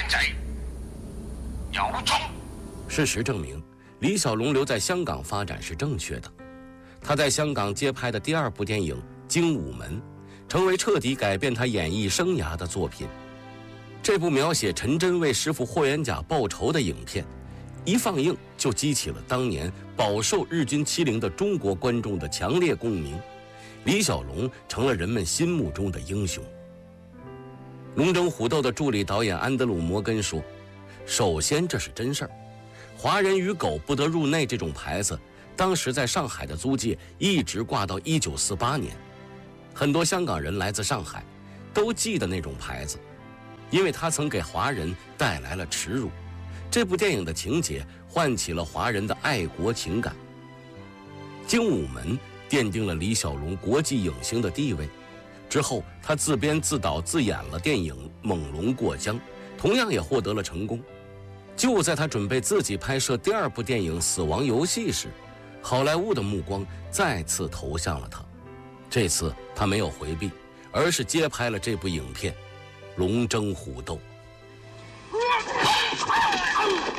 在姚中。 事实证明，李小龙留在香港发展是正确的。他在香港接拍的第2部电影《精武门》，成为彻底改变他演艺生涯的作品。这部描写陈真为师傅霍元甲报仇的影片，一放映就激起了当年饱受日军欺凌的中国观众的强烈共鸣。李小龙成了人们心目中的英雄。《龙争虎斗》的助理导演安德鲁·摩根说：“首先，这是真事儿，华人与狗不得入内这种牌子，当时在上海的租界一直挂到1948年。很多香港人来自上海，都记得那种牌子，因为它曾给华人带来了耻辱。这部电影的情节唤起了华人的爱国情感。精武门奠定了李小龙国际影星的地位。之后，他自编自导自演了电影《猛龙过江》，同样也获得了成功。就在他准备自己拍摄第2部电影《死亡游戏》时，好莱坞的目光再次投向了他。这次他没有回避，而是接拍了这部影片《龙争虎斗》。